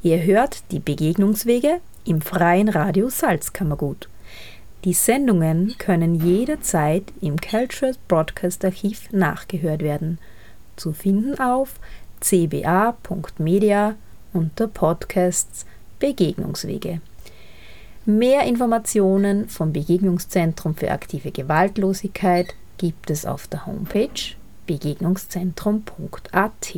Ihr hört die Begegnungswege im Freien Radio Salzkammergut. Die Sendungen können jederzeit im Cultural Broadcast Archiv nachgehört werden. Zu finden auf cba.media unter Podcasts Begegnungswege. Mehr Informationen vom Begegnungszentrum für aktive Gewaltlosigkeit gibt es auf der Homepage begegnungszentrum.at.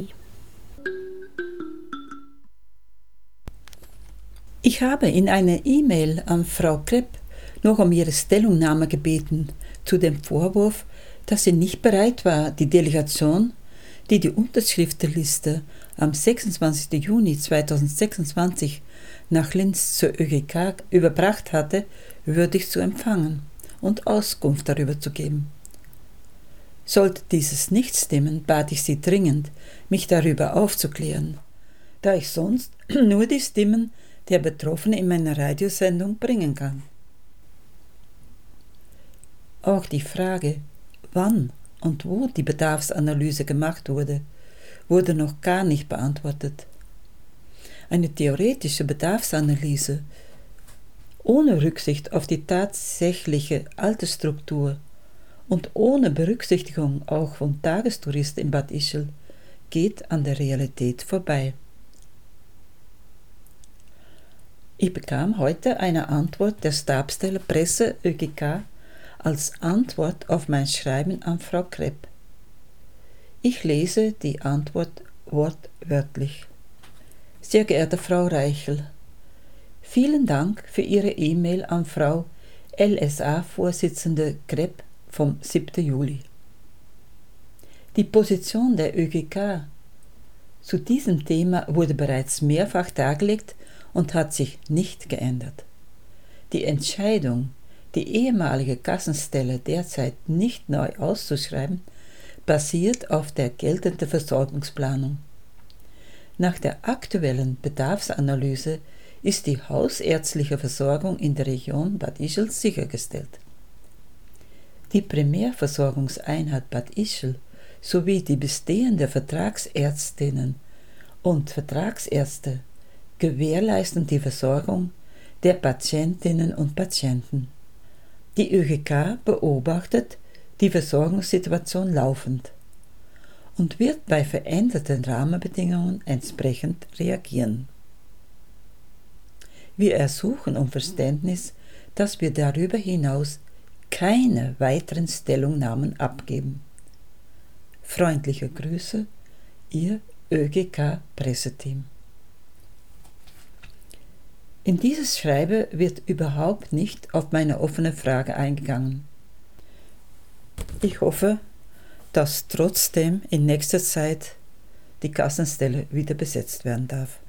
Ich habe in einer E-Mail an Frau Krepp noch um ihre Stellungnahme gebeten zu dem Vorwurf, dass sie nicht bereit war, die Delegation, die die Unterschriftenliste am 26. Juni 2026 nach Linz zur ÖGK überbracht hatte, würdig zu empfangen und Auskunft darüber zu geben. Sollte dieses nicht stimmen, bat ich sie dringend, mich darüber aufzuklären, da ich sonst nur die Stimmen der Betroffenen in meiner Radiosendung bringen kann. Auch die Frage, wann und wo die Bedarfsanalyse gemacht wurde noch gar nicht beantwortet. Eine theoretische Bedarfsanalyse ohne Rücksicht auf die tatsächliche Altersstruktur und ohne Berücksichtigung auch von Tagestouristen in Bad Ischl geht an der Realität vorbei. Ich bekam heute eine Antwort der Stabsstelle Presse ÖGK als Antwort auf mein Schreiben an Frau Krepp. Ich lese die Antwort wortwörtlich. Sehr geehrte Frau Reichel, vielen Dank für Ihre E-Mail an Frau LSA-Vorsitzende Krepp vom 7. Juli. Die Position der ÖGK zu diesem Thema wurde bereits mehrfach dargelegt und hat sich nicht geändert. Die Entscheidung, die ehemalige Kassenstelle derzeit nicht neu auszuschreiben, basiert auf der geltenden Versorgungsplanung. Nach der aktuellen Bedarfsanalyse ist die hausärztliche Versorgung in der Region Bad Ischl sichergestellt. Die Primärversorgungseinheit Bad Ischl sowie die bestehenden Vertragsärztinnen und Vertragsärzte gewährleisten die Versorgung der Patientinnen und Patienten. Die ÖGK beobachtet die Versorgungssituation laufend und wird bei veränderten Rahmenbedingungen entsprechend reagieren. Wir ersuchen um Verständnis, dass wir darüber hinaus keine weiteren Stellungnahmen abgeben. Freundliche Grüße, Ihr ÖGK-Presseteam. In dieses Schreiben wird überhaupt nicht auf meine offene Frage eingegangen. Ich hoffe, dass trotzdem in nächster Zeit die Kassenstelle wieder besetzt werden darf.